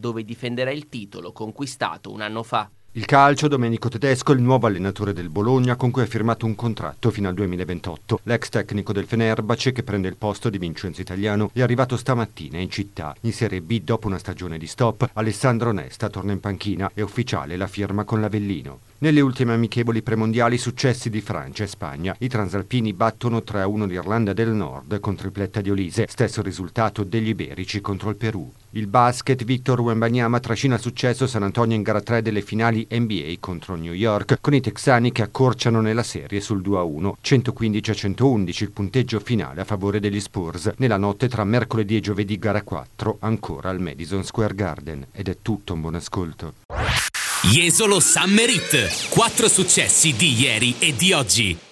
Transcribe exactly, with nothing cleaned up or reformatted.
dove difenderà il titolo conquistato un anno fa. Il calcio, Domenico Tedesco è il nuovo allenatore del Bologna con cui ha firmato un contratto fino al duemilaventotto. L'ex tecnico del Fenerbahce, che prende il posto di Vincenzo Italiano, è arrivato stamattina in città. In Serie B, dopo una stagione di stop, Alessandro Nesta torna in panchina. È ufficiale la firma con l'Avellino. Nelle ultime amichevoli premondiali, successi di Francia e Spagna. I transalpini battono tre a uno l'Irlanda del Nord con tripletta di Olise, stesso risultato degli iberici contro il Perù. Il basket, Victor Wembanyama trascina al successo San Antonio in gara tre delle finali N B A contro New York, con i texani che accorciano nella serie sul due a uno, centoquindici a centoundici il punteggio finale a favore degli Spurs. Nella notte tra mercoledì e giovedì gara quattro, ancora al Madison Square Garden. Ed è tutto, un buon ascolto. Jesolo Summer Hit, quattro successi di ieri e di oggi.